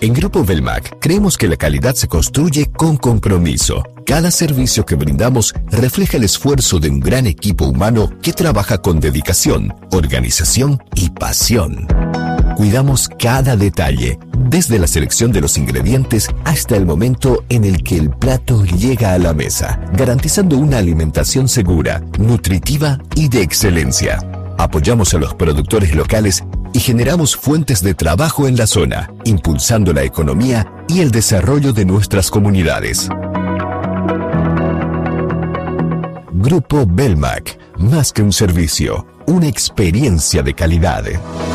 En Grupo Belmac creemos que la calidad se construye con compromiso. Cada servicio que brindamos refleja el esfuerzo de un gran equipo humano que trabaja con dedicación, organización y pasión. Cuidamos cada detalle, desde la selección de los ingredientes hasta el momento en el que el plato llega a la mesa, garantizando una alimentación segura, nutritiva y de excelencia. Apoyamos a los productores locales y generamos fuentes de trabajo en la zona, impulsando la economía y el desarrollo de nuestras comunidades. Grupo Belmac, más que un servicio, una experiencia de calidad.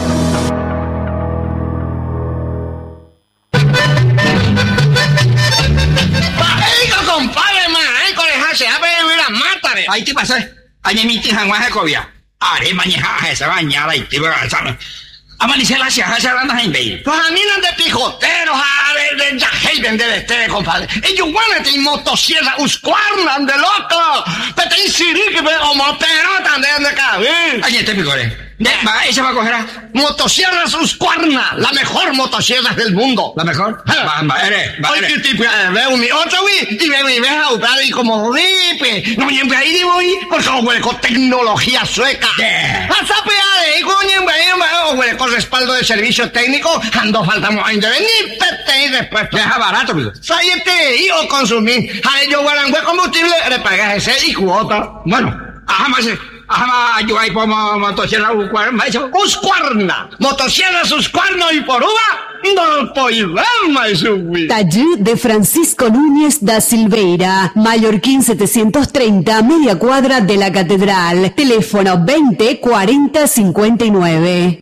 Ay, ¿qué pasa? Ay, mi tía Juan Jacobia. Are mañana esa bañada y te va a saber. Amanecer la ciudad, se van a gente. Los aminan de pijoteros, de jajaden de vestir, compadre. Ellos van a tener motosierra, uscuarnan de loco. Pero te insirí que me homoterotan de cabin. Ay, te picore. Ella va a coger a motosierras Husqvarna, la mejor motosierra del mundo. ¿La mejor? Oye, ¿qué tipo? Veo mi otro, güey, y me a usar y como ripe. No me ahí de voy, porque huele con tecnología sueca. Hasta peade, y con con respaldo de servicio técnico, ando faltamos a intervenir, pete y después. Deja barato, amigo. Sáyete y o consumir. A ellos guarangüe combustible, le pagas ese y cuota. Bueno, ajá, más. Yo ahí pongo motosierra Husqvarna. Motosierras Husqvarna y por uva no puedo más subir. Taller de Francisco Núñez da Silveira, Mallorquín 730, media cuadra de la Catedral. Teléfono 20 40 59.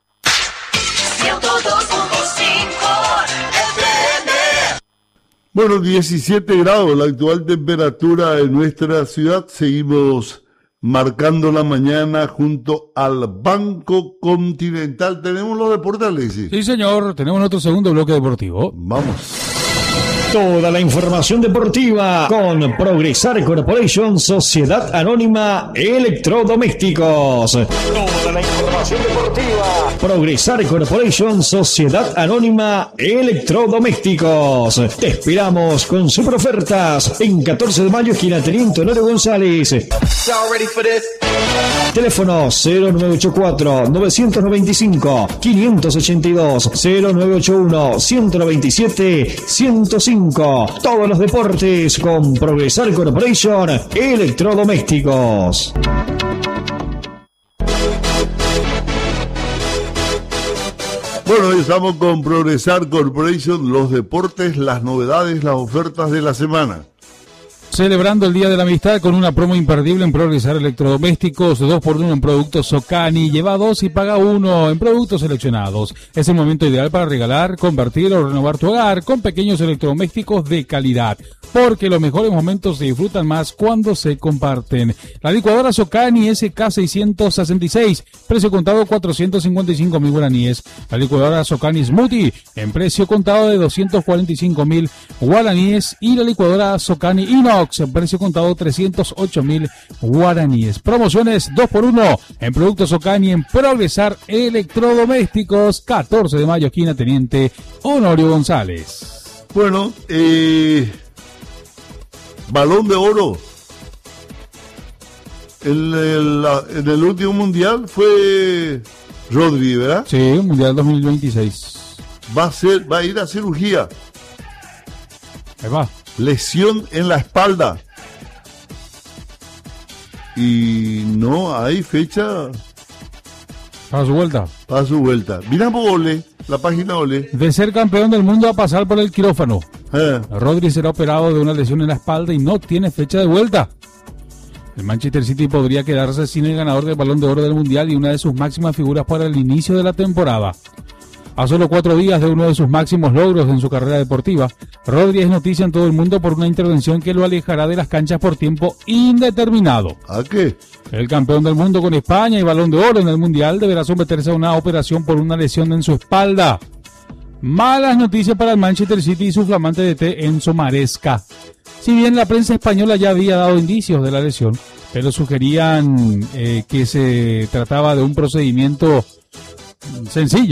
Bueno, 17 grados la actual temperatura en nuestra ciudad. Seguimos marcando la mañana junto al Banco Continental. ¿Tenemos los deportes, Alexis? Sí, señor. Tenemos nuestro segundo bloque deportivo. Vamos. Toda la información deportiva con Progresar Corporation, Sociedad Anónima Electrodomésticos. Toda la información deportiva. Progresar Corporation, Sociedad Anónima Electrodomésticos. Te esperamos con super ofertas en 14 de mayo, esquina Teniente Honorio González. Teléfono 0984-995-582, 0981-197-105. Todos los deportes con Progresar Corporation Electrodomésticos. Bueno, hoy estamos con Progresar Corporation, los deportes, las novedades, las ofertas de la semana. Celebrando el Día de la Amistad con una promo imperdible en Progresar Electrodomésticos, 2x1 en productos Socani, lleva 2 y paga 1 en productos seleccionados. Es el momento ideal para regalar, convertir o renovar tu hogar con pequeños electrodomésticos de calidad, porque los mejores momentos se disfrutan más cuando se comparten. La licuadora Socani SK666, precio contado 455.000 guaraníes. La licuadora Socani Smoothie, en precio contado de 245.000 guaraníes. Y la licuadora Socani Inox, en precio contado 308.000 guaraníes. Promociones 2x1 en productos Socani en Progresar Electrodomésticos, 14 de mayo, esquina Teniente Honorio González. Bueno, Balón de Oro. En el último mundial fue Rodri, ¿verdad? Sí, mundial 2026. Va a ir a cirugía. Ahí va. Lesión en la espalda. Y no hay fecha para su vuelta. Mira Ole, la página Ole. De ser campeón del mundo a pasar por el quirófano. Rodri será operado de una lesión en la espalda y no tiene fecha de vuelta. El Manchester City podría quedarse sin el ganador del Balón de Oro del Mundial y una de sus máximas figuras para el inicio de la temporada. A solo 4 días de uno de sus máximos logros en su carrera deportiva, Rodri es noticia en todo el mundo por una intervención que lo alejará de las canchas por tiempo indeterminado. ¿A qué? El campeón del mundo con España y Balón de Oro en el Mundial deberá someterse a una operación por una lesión en su espalda. Malas noticias para el Manchester City y su flamante DT Enzo Maresca. Si bien la prensa española ya había dado indicios de la lesión, pero sugerían que se trataba de un procedimiento sencillo,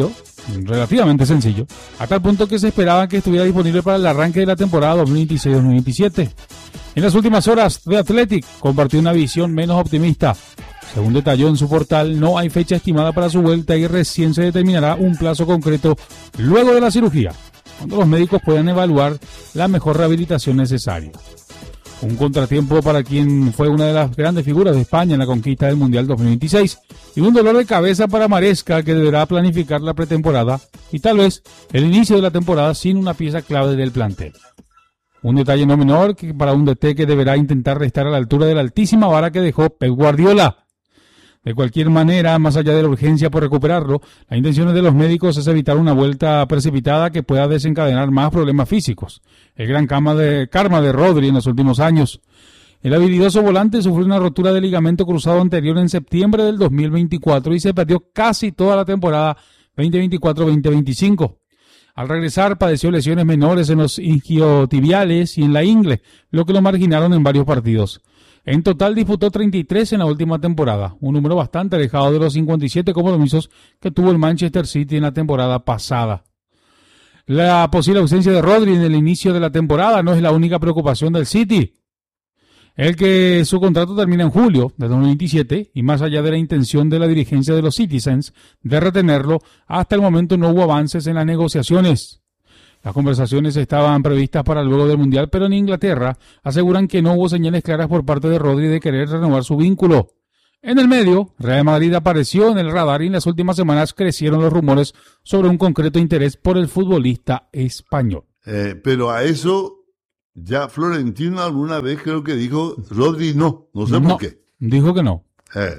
relativamente sencillo, a tal punto que se esperaba que estuviera disponible para el arranque de la temporada 2026-2027. En las últimas horas, The Athletic compartió una visión menos optimista. Según detalló en su portal, no hay fecha estimada para su vuelta y recién se determinará un plazo concreto luego de la cirugía, cuando los médicos puedan evaluar la mejor rehabilitación necesaria. Un contratiempo para quien fue una de las grandes figuras de España en la conquista del Mundial 2026 y un dolor de cabeza para Maresca, que deberá planificar la pretemporada y tal vez el inicio de la temporada sin una pieza clave del plantel. Un detalle no menor que para un DT que deberá intentar restar a la altura de la altísima vara que dejó Pep Guardiola. De cualquier manera, más allá de la urgencia por recuperarlo, la intención de los médicos es evitar una vuelta precipitada que pueda desencadenar más problemas físicos. El gran karma de Rodri en los últimos años. El habilidoso volante sufrió una rotura de ligamento cruzado anterior en septiembre del 2024 y se perdió casi toda la temporada 2024-2025. Al regresar padeció lesiones menores en los isquiotibiales y en la ingle, lo que lo marginaron en varios partidos. En total disputó 33 en la última temporada, un número bastante alejado de los 57 compromisos que tuvo el Manchester City en la temporada pasada. La posible ausencia de Rodri en el inicio de la temporada no es la única preocupación del City. El que su contrato termina en julio de 2027 y más allá de la intención de la dirigencia de los Citizens de retenerlo, hasta el momento no hubo avances en las negociaciones. Las conversaciones estaban previstas para luego del Mundial, pero en Inglaterra aseguran que no hubo señales claras por parte de Rodri de querer renovar su vínculo. En el medio, Real Madrid apareció en el radar y en las últimas semanas crecieron los rumores sobre un concreto interés por el futbolista español. Pero a eso ya Florentino alguna vez creo que dijo Rodri no sé por qué. Dijo que no.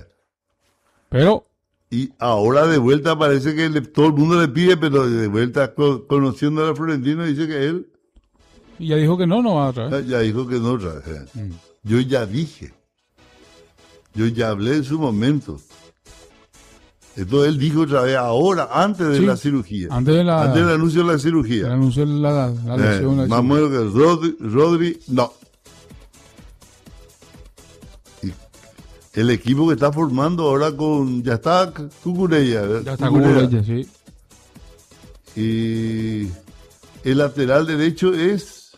Pero... Y ahora de vuelta parece que todo el mundo le pide, pero de vuelta conociendo a Florentino dice que él... Y ya dijo que no va otra vez. Ya dijo que no otra vez. Yo ya dije. Yo ya hablé en su momento. Entonces él dijo otra vez ahora, antes de la cirugía. Antes del anuncio de la cirugía. El anuncio de la lesión. Más o menos que Rodri, no. El equipo que está formando ahora ya está Cucurella. Ya está Cucurella, sí. Y el lateral derecho es...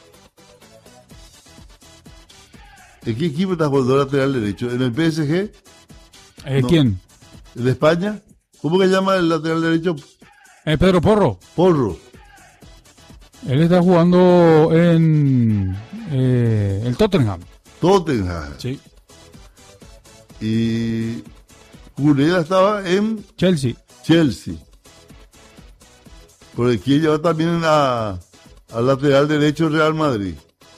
¿En qué equipo está jugando el lateral derecho? ¿En el PSG? ¿Quién? ¿El de España? ¿Cómo que se llama el lateral derecho? Pedro Porro. Porro. Él está jugando en el Tottenham. Tottenham. Sí. Y Cucurella estaba en Chelsea. Por aquí lleva también al lateral derecho Real Madrid.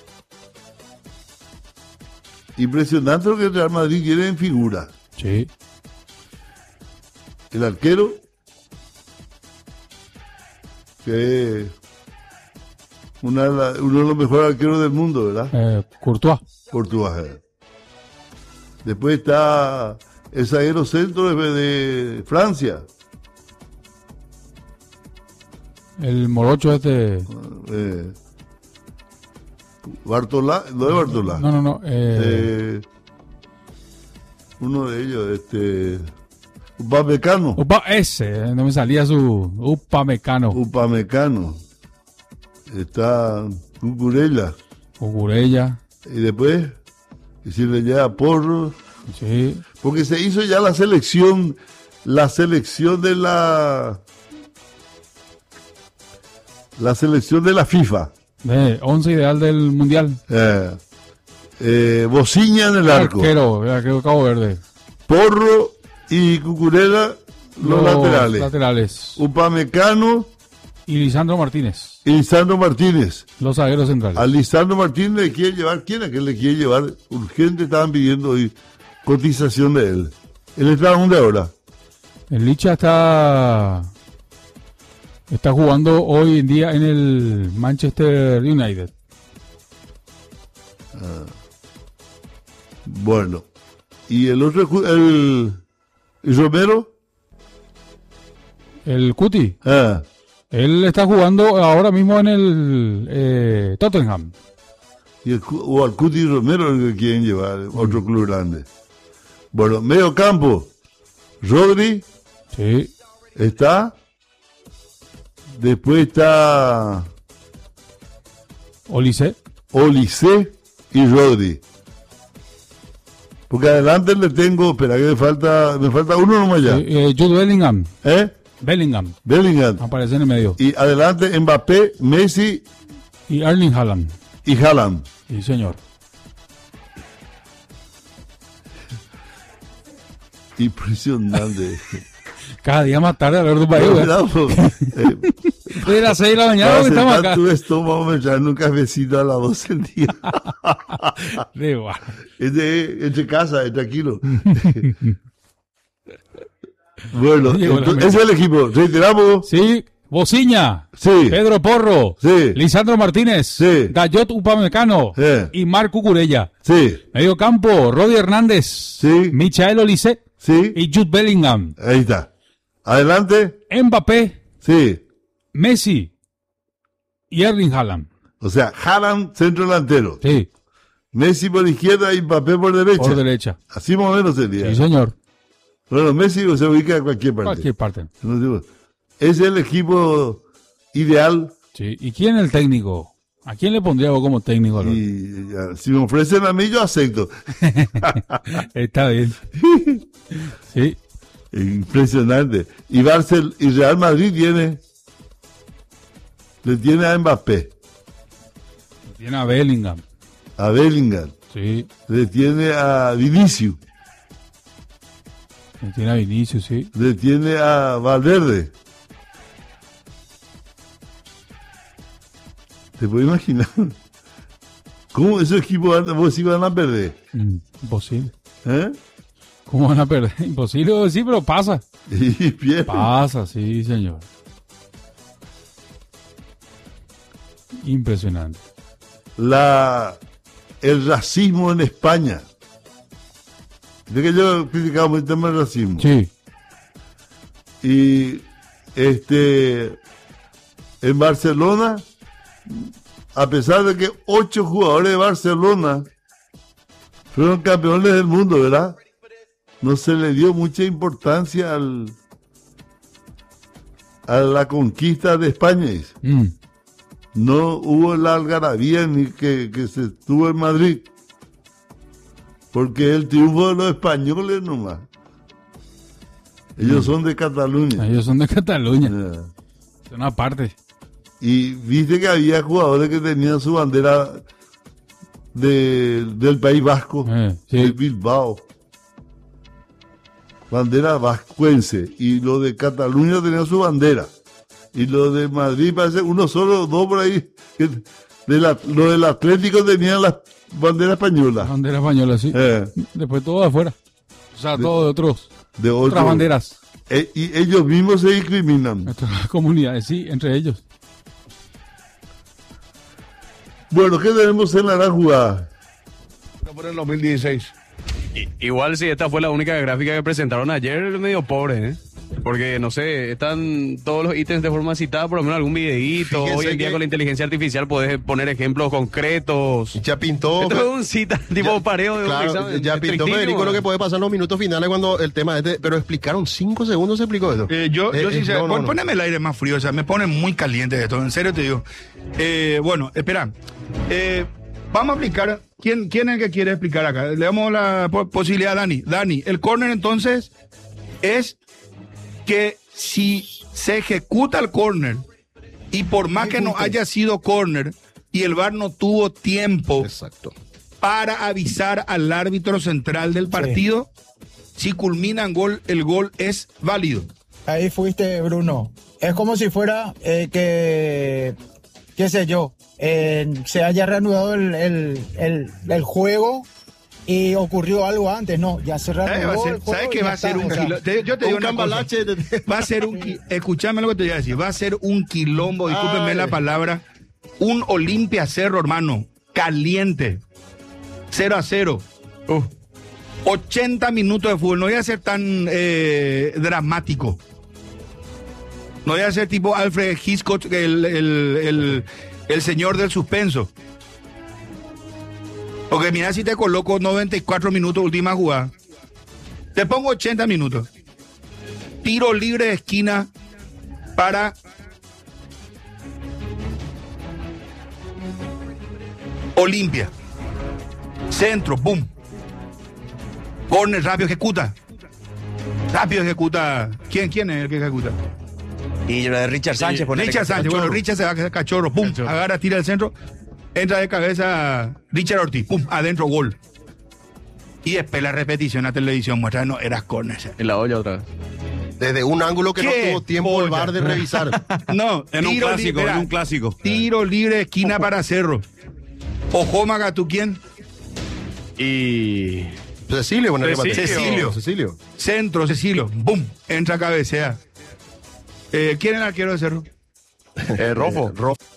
Impresionante lo que el Real Madrid quiere en figura. Sí. El arquero, que es uno de los mejores arqueros del mundo, ¿verdad? Courtois. Después está el zaguero centro de Francia. El morocho Bartolá, no es Bartolá. No. Uno de ellos, Upamecano. No me salía su Upamecano. Está Cucurella. Y después, si le llega Porro. Sí. Porque se hizo ya la selección de la selección de la FIFA. 11 ideal del Mundial. Bociña en el arco. Arquero Cabo Verde. Porro y Cucurella los laterales. Upamecano y Lisandro Martínez. Los zagueros centrales. A Lisandro Martínez le quiere llevar, ¿quién es que le quiere llevar? Urgente estaban pidiendo hoy cotización de él. ¿Él está dónde ahora? El Licha está jugando hoy en día en el Manchester United. Bueno. ¿Y el otro, el Romero? El Cuti. Él está jugando ahora mismo en el Tottenham. O al Cuti Romero el que quieren llevar, otro club grande. Bueno, medio campo. Rodri. Sí. Está Después está Olise. y Rodri. Porque adelante le tengo, espera que me falta uno nomás ya. Jude Bellingham. Bellingham. Aparece en el medio. Y adelante Mbappé, Messi Y Erling Haaland. y Haaland. Sí, señor. Impresionante. Cada día más tarde a ver tu país, güey. De las 6 de la mañana que estamos acá. Tu estómago me trae un cafecito a las 12 del día. Entre casa, tranquilo. Bueno, ese es el equipo. Reiteramos. Sí, Bociña. Sí. Pedro Porro. Sí. Lisandro Martínez. Sí. Gayot Upamecano. Sí. Y Marco Curella. Sí. Medio campo, Rodi Hernández. Sí. Michael Olise. Sí. Y Jude Bellingham. Ahí está. Adelante. Mbappé. Sí. Messi. Y Erling Haaland. O sea, Haaland centro delantero. Sí. Messi por izquierda y Mbappé por derecha. Por derecha. Así más o menos sería. Sí, señor. Bueno, Messi se ubica en cualquier parte. Cualquier parte. Es el equipo ideal. Sí. ¿Y quién es el técnico? ¿A quién le pondría vos como técnico? Y si me ofrecen a mí, yo acepto. Está bien. Sí. Impresionante. Y Real Madrid le tiene a Mbappé, Tiene a Bellingham. a Bellingham, Sí. le tiene a Vinicius, Tiene a Vinicius, sí. le tiene a Valverde. ¿Te puedes imaginar? ¿Cómo esos equipos vos iban a perder? Imposible. ¿Eh? ¿Cómo van a perder? Imposible, sí, pero pasa. Y pierden. Pasa, sí, señor. Impresionante. El racismo en España. De que yo criticaba el tema del racismo. Sí. Y en Barcelona, a pesar de que 8 jugadores de Barcelona fueron campeones del mundo, ¿verdad? No se le dio mucha importancia a la conquista de España. No hubo la algarabía ni que se tuvo en Madrid. Porque el triunfo de los españoles nomás. Ellos son de Cataluña. Ellos son de Cataluña. Yeah. Son aparte. Y viste que había jugadores que tenían su bandera del País Vasco, Sí. de Bilbao. Bandera vascuense. Y los de Cataluña tenían su bandera. Y los de Madrid parece uno solo, dos por ahí. Los del Atlético tenían la bandera española. Bandera española, sí. Después todo de afuera. O sea, todo de otros. De otras banderas. Y ellos mismos se discriminan. Nuestras comunidades, sí, entre ellos. Bueno, ¿qué tenemos en la gran jugada? Por el 2016. Igual si esta fue la única gráfica que presentaron ayer, medio pobre, ¿eh? Porque, no sé, están todos los ítems de forma citada, por lo menos algún videíto. Fíjense Hoy en día que- con la inteligencia artificial podés poner ejemplos concretos. Ya pintó. Esto es un cita, tipo pareo de un Claro, examen. ya pintó estrictísimo, Federico lo ¿eh? que puede pasar en los minutos finales cuando el tema pero explicaron 5 segundos, se explicó eso. Yo sí sé, no. poneme el aire más frío, o sea, me pone muy caliente esto, en serio te digo. Bueno, espera. Vamos a explicar, ¿quién es el que quiere explicar acá? Le damos la posibilidad a Dani. Dani, el córner entonces es que si se ejecuta el córner y por más que no haya sido córner y el VAR no tuvo tiempo Exacto. para avisar al árbitro central del partido, si culmina en gol, el gol es válido. Ahí fuiste, Bruno. Es como si fuera qué sé yo, se haya reanudado el juego y ocurrió algo antes. No, ya se reanudó el juego. ¿Sabes que y va ya a ser está, un o sea, kilo? Yo te digo un una cosa. cambalache Va a ser escúchame lo que te voy a decir, va a ser un quilombo, discúlpenme la palabra, un Olimpia Cerro, hermano, caliente, 0-0. 80 minutos de fútbol, no voy a ser tan dramático. No voy a ser tipo Alfred Hitchcock, el señor del suspenso. Porque mira, si te coloco 94 minutos última jugada, te pongo 80 minutos. Tiro libre de esquina para Olimpia. Centro, boom. Corner, rápido ejecuta. Rápido ejecuta. ¿Quién es el que ejecuta? Y Richard Sánchez. Richard Sánchez. Bueno, Richard se va a quedar cachorro. Pum. Agarra, tira el centro. Entra de cabeza Richard Ortiz. Pum. Adentro, gol. Y después la repetición a televisión muestra no eras corner. En la olla otra vez. Desde un ángulo que no tuvo tiempo el VAR de revisar. No, en un clásico. Tiro libre, esquina para Cerro. Ojo, Magatú, ¿quién? Y Cecilio. Cecilio. Centro, Cecilio. ¡Bum! Entra, cabecea. ¿Quién es el arquero de Cerro? Rofo.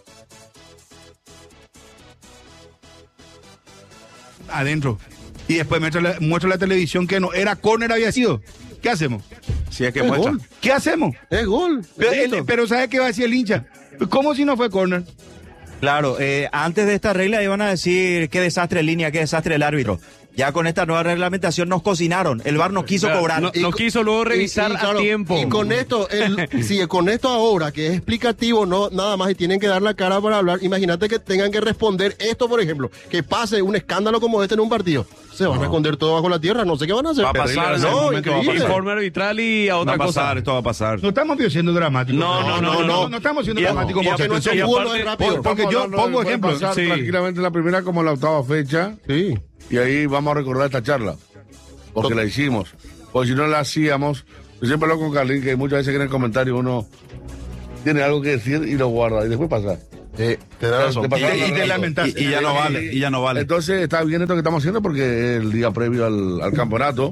Adentro. Y después muestra la televisión que no era córner, había sido. ¿Qué hacemos? Si es que muestra. Gol. ¿Qué hacemos? Es gol. Pero ¿sabe qué va a decir el hincha? ¿Cómo si no fue córner? Claro, antes de esta regla iban a decir qué desastre en línea, qué desastre el árbitro. Ya con esta nueva reglamentación nos cocinaron. El VAR no quiso cobrar. No quiso luego revisar a tiempo. Y con esto, con esto ahora, que es explicativo, no nada más, y tienen que dar la cara para hablar, imagínate que tengan que responder esto, por ejemplo, que pase un escándalo como este en un partido. Se van a esconder todo bajo la tierra, no sé qué van a hacer. Va a pasar, informe arbitral y a otra cosa. Esto va a pasar. No estamos siendo dramáticos. No estamos siendo dramáticos. Porque nuestro fútbol no es rápido. Porque yo pongo ejemplo. Tranquilamente la primera como la octava fecha. Sí. Y ahí vamos a recordar esta charla. Porque la hicimos. Porque si no la hacíamos, yo siempre hablo con Carlín, que muchas veces que en el comentario uno tiene algo que decir y lo guarda. Y después pasa. Te da razón. Y te lamentas. Y ya no vale. Entonces está bien esto que estamos haciendo porque el día previo al campeonato.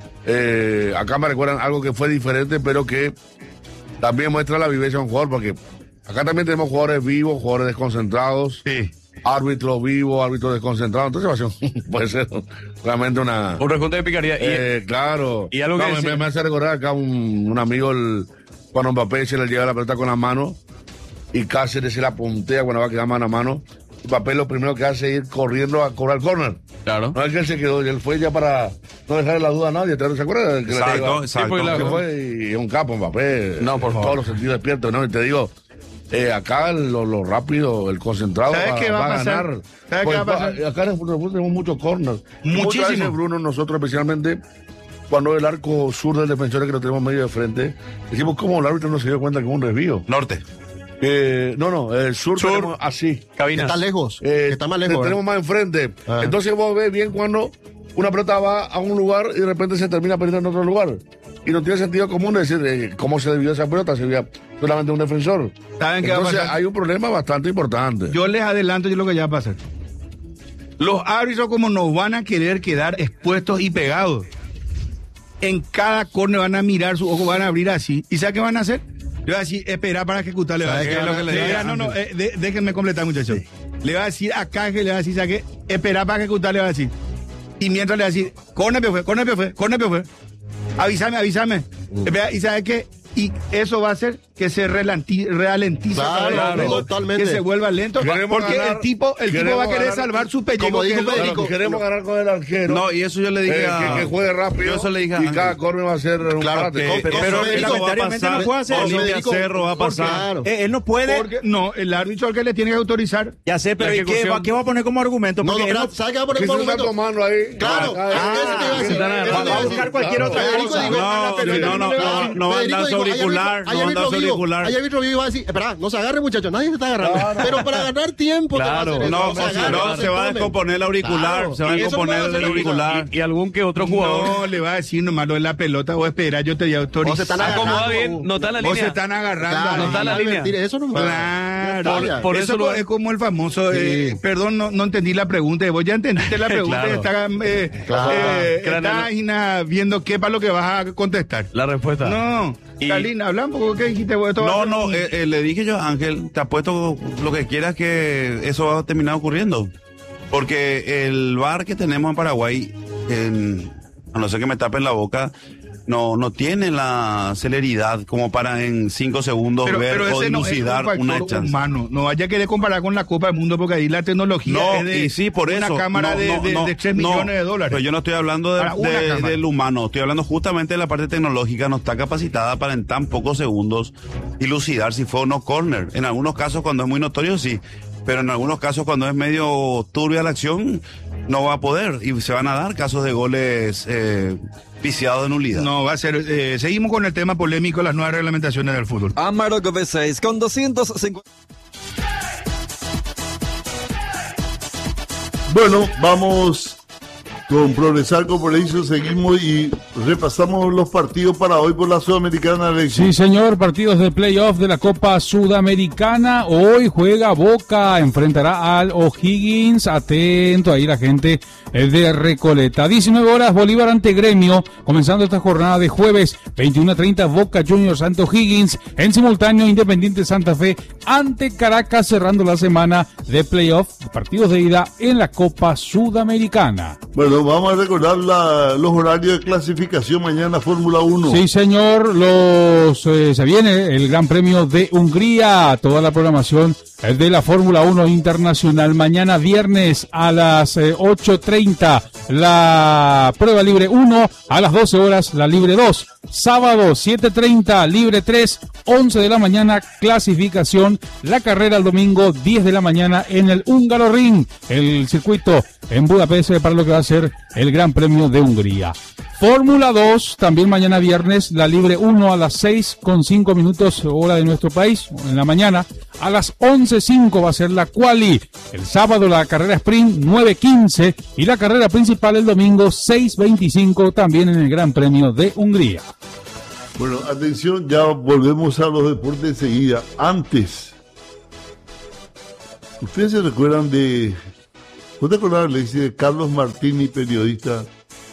Acá me recuerdan algo que fue diferente, pero que también muestra la vivencia de un jugador. Porque acá también tenemos jugadores vivos, jugadores desconcentrados. Sí. Árbitro vivo, árbitro desconcentrado. Entonces puede ser realmente un reconte de picardía. Claro. Y algo que me hace recordar acá un amigo, cuando Mbappé se le llega la pelota con la mano y Cáceres se la puntea cuando va a quedar mano a mano. Mbappé lo primero que hace es ir corriendo a cobrar el córner. Claro. No es que él se quedó, él fue ya para no dejar la duda a nadie. ¿Se acuerdan? Exacto. Que fue y es un capo Mbappé. No, por favor. Todos los sentidos despiertos, ¿no? Y te digo, acá lo rápido, el concentrado ¿Sabes qué va a ganar. ¿Sabes qué va a pasar? Acá en el fútbol tenemos muchos corners. Muchísimo. Muchas veces, Bruno, nosotros especialmente, cuando el arco sur del defensor que lo tenemos medio de frente, decimos cómo el árbitro no se dio cuenta que es un desvío. Norte. El sur tenemos así. Cabinas. Está lejos. Está más lejos. Tenemos más enfrente. Entonces vos ves bien cuando una pelota va a un lugar y de repente se termina perdiendo en otro lugar. Y no tiene sentido común decir cómo se debió esa pelota, se veía solamente un defensor. ¿Saben qué va a Entonces pasar? hay un problema bastante importante. Yo les adelanto lo que ya va a pasar. Los árbitros como nos van a querer quedar expuestos y pegados. En cada córner van a mirar, sus ojos van a abrir así. ¿Y saben qué van a hacer? Le va a decir, espera para ejecutar. Le va a decir, déjenme completar, muchachos. Le va a decir a Caje, le va a decir, ¿sabe qué? Espera para ejecutar, le va a decir. Y mientras le va a decir, córner fue. Avísame. ¿Y sabe qué? Y eso va a hacer que se ralentice. Claro, totalmente. Que se vuelva lento. Porque el tipo va a querer salvar su pellejo. Como dijo Federico, queremos ganar con el arquero. No, y eso yo le dije que juegue rápido. Yo eso le dije y cada córner va a ser un parate. Pero eso va a pasar. No puede hacer. Olimpia Cerro va a pasar. Él no puede. No, el árbitro al que le tiene que autorizar. Ya sé, pero ¿qué va a poner como argumento? No, Porque ¿sabe qué va a poner como argumento? Tomando ahí. Claro. Va a buscar cualquier otra cosa. No va a andar sobre auricular. Hay árbitro vivo y va a decir, espera, no se agarre, muchachos, nadie se está agarrando. Pero para ganar tiempo, no, se va a descomponer el auricular. Se va a descomponer el auricular. Y algún que otro jugador. No, le va a decir nomás lo de la pelota, o espera, yo te di autorización. O se están agarrando. Bien, no está en la línea. O se están agarrando. No está en la línea. Eso no Claro. Por eso es como el famoso, perdón, no entendí la pregunta. Vos ya entendiste la pregunta. Estás viendo qué para lo que vas a contestar. La respuesta. No. Carlina, hablamos, ¿qué dijiste vos? Le dije yo, Ángel, te apuesto lo que quieras que eso va a terminar ocurriendo. Porque el VAR que tenemos en Paraguay, a no ser que me tapen la boca, no tiene la celeridad como para en 5 segundos ver o dilucidar una chance. Humano. No vaya a querer comparar con la Copa del Mundo porque ahí la tecnología es de y sí, por una eso, cámara de 3 millones de dólares. Pero yo no estoy hablando del humano, estoy hablando justamente de la parte tecnológica. No está capacitada para en tan pocos segundos dilucidar si fue o no corner. En algunos casos, cuando es muy notorio, sí. pero en algunos casos cuando es medio turbia la acción, no va a poder y se van a dar casos de goles viciados de nulidad. No, va a ser... seguimos con el tema polémico de las nuevas reglamentaciones del fútbol. Amarok B6 con 250... Bueno, vamos con Progresar Corporation, seguimos y repasamos los partidos para hoy por la Sudamericana, Alexis. Sí, señor, partidos de playoff de la Copa Sudamericana. Hoy juega Boca, enfrentará al O'Higgins. Atento ahí la gente de Recoleta. 19 horas, Bolívar ante Gremio, comenzando esta jornada de jueves. 21:30, Boca Juniors ante O'Higgins. En simultáneo, Independiente Santa Fe ante Caracas, cerrando la semana de playoff, partidos de ida en la Copa Sudamericana. Bueno, vamos a recordar los horarios de clasificación mañana, Fórmula 1. Sí, señor, se viene el Gran Premio de Hungría, toda la programación de la Fórmula 1 Internacional. Mañana viernes a las 8:30, la prueba libre 1, a las 12 horas la libre 2. Sábado 7:30, libre 3, 11 de la mañana, clasificación. La carrera el domingo 10 de la mañana en el Hungaroring, el circuito en Budapest para lo que va a ser el Gran Premio de Hungría. Fórmula 2, también mañana viernes, la libre 1 a las 6:05 hora de nuestro país, en la mañana. A las 11:05 va a ser la quali. El sábado la carrera sprint 9:15 y la carrera principal el domingo 6:25 también en el Gran Premio de Hungría. Bueno, atención, ya volvemos a los deportes enseguida. Antes, ¿ustedes se recuerdan de... ¿Vos te acordás, Alexis, de Carlos Martini, periodista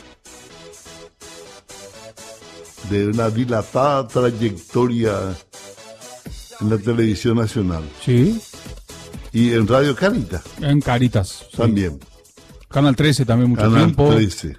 de una dilatada trayectoria en la televisión nacional? Sí. Y en Radio Caritas. En Caritas. Sí. También. Canal 13 también mucho Canal tiempo. 13.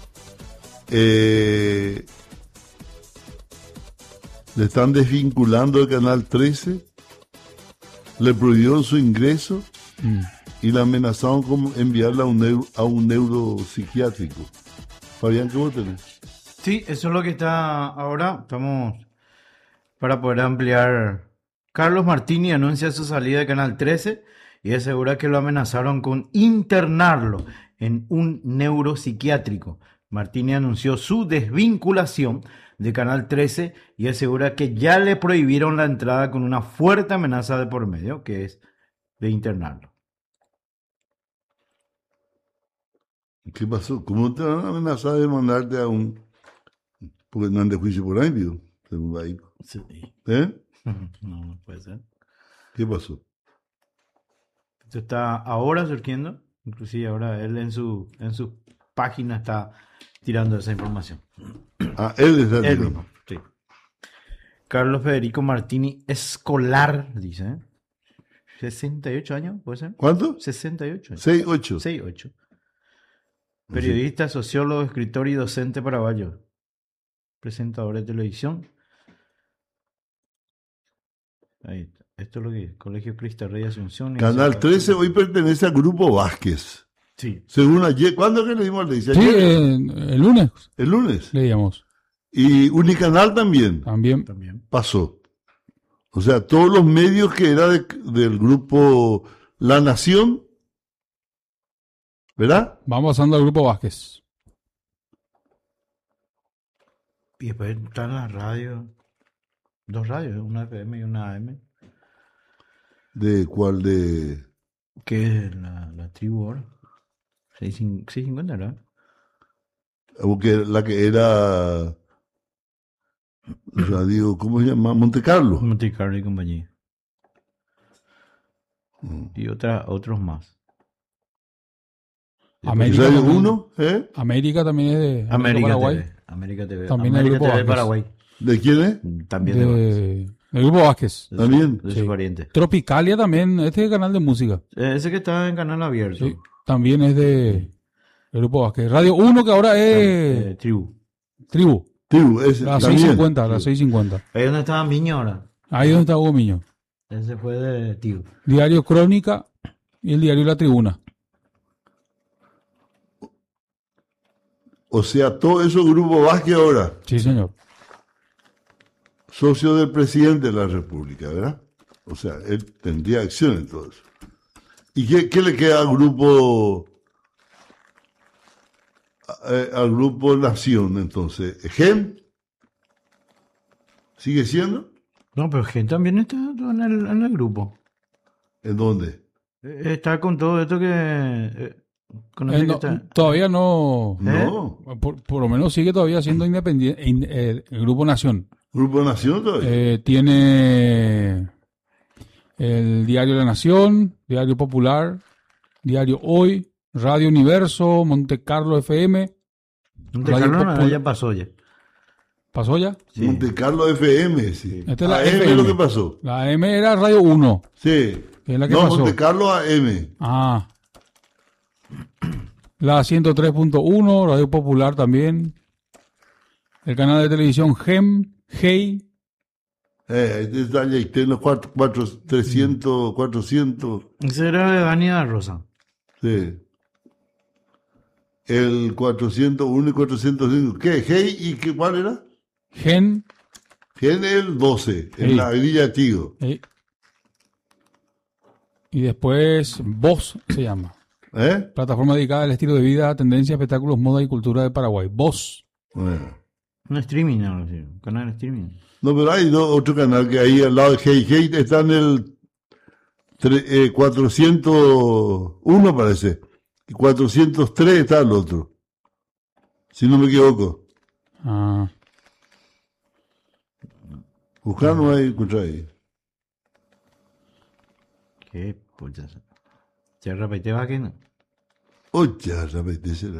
Le están desvinculando de Canal 13. Le prohibieron su ingreso. Y le amenazaron con enviarla a un neuropsiquiátrico. Fabián, ¿qué vos tenés? Sí, eso es lo que está ahora. Estamos para poder ampliar. Carlos Martini anuncia su salida de Canal 13 y asegura que lo amenazaron con internarlo en un neuropsiquiátrico. Martini anunció su desvinculación de Canal 13 y asegura que ya le prohibieron la entrada con una fuerte amenaza de por medio, que es de internarlo. ¿Qué pasó? ¿Cómo te van a amenazar de mandarte a un... Porque no ande juicio por ahí, tío, según ahí. Sí. No puede ser. ¿Qué pasó? Esto está ahora surgiendo, inclusive ahora él en su página está tirando esa información. Ah, él está tirando. Mismo, sí. Carlos Federico Martini Escolar, dice. 68 años, ¿puede ser? ¿Cuánto? 68. 68. Periodista, sociólogo, escritor y docente paraguayo. Presentador de televisión. Ahí está. Esto es lo que es. Colegio Cristo Rey Asunción. Canal 13 hoy pertenece al Grupo Vázquez. Sí. Según ayer. ¿Cuándo que le dimos al Sí, el lunes. El lunes. Leíamos. Y Unicanal también. También. Pasó. O sea, todos los medios que era del grupo La Nación, ¿verdad? Vamos pasando al Grupo Vázquez. Y después están las radios. Dos radios, una FM y una AM. ¿De cuál? De... ¿Qué es la tribu ahora? 650, ¿verdad? Porque la que era... Radio, ¿cómo se llama? Monte Carlo. Monte Carlo y compañía. Y otros más. América Radio también, 1, América también es de América Paraguay. TV. América TV. También América el Grupo TV Vázquez. Paraguay. ¿De quién es? También de el Grupo Vázquez. También. De su pariente. Tropicalia también, este es el canal de música. Ese que está en canal abierto. Sí, también es de el Grupo Vázquez. Radio 1 que ahora es... Tribu. Ese, las también. 6:50, las 6:50. Ahí donde estaba Miño ahora. Ahí donde está Hugo Miño. Ese fue de Tío. Diario Crónica y el diario La Tribuna. O sea, todo eso Grupo Vázquez ahora. Sí, señor. Socio del presidente de la República, ¿verdad? O sea, él tendría acción en todo eso. ¿Y qué le queda al grupo Nación entonces? ¿GEM? ¿Sigue siendo? No, pero GEM también está en el grupo. ¿En dónde? Está con todo esto que... con este No, que está. todavía no. No. Por lo menos sigue todavía siendo independiente. El Grupo Nación. ¿Grupo Nación todavía? Tiene el Diario La Nación, Diario Popular, Diario Hoy, Radio Universo, Monte Carlo FM. Monte Carlo ya pasó ya. ¿Pasó ya? Sí. Monte Carlo FM, sí. Esta es la AM FM. es lo que pasó. La AM era Radio 1. Sí. Es la que no, pasó. Monte Carlo AM. Ah. La 103.1, Radio Popular también. El canal de televisión GEM, GEI. Este está ya, tiene los 300, 400. Ese era de Dani da Rosa. Sí. El 401 y 405. ¿Qué? ¿GEI y qué, cuál era? GEN. GEN el 12, en la Avenida Tigo. Y después VOZ se llama. Plataforma dedicada al estilo de vida, tendencia, espectáculos, moda y cultura de Paraguay. VOZ. Bueno. Un streaming, no, sí, un canal de streaming. No, pero hay otro canal que ahí al lado de GEI. GEI está en el 401, parece. Y 403 está el otro. Si no me equivoco. Ah. Buscando ahí, escucha ahí. Qué pucha. ¿Ya repite va que no? Oh, ya repite será.